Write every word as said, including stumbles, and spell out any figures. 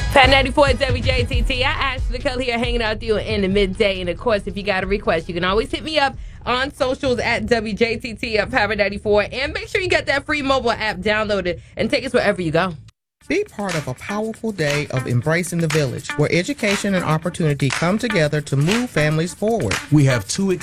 Pat ninety-four W J T T. I Ashley Kelly here hanging out with you in the midday. And of course, if you got a request, you can always hit me up on socials at W J T T at Power ninety-four. And make sure you get that free mobile app downloaded and take us wherever you go. Be part of a powerful day of Embracing the Village, where education and opportunity come together to move families forward. We have two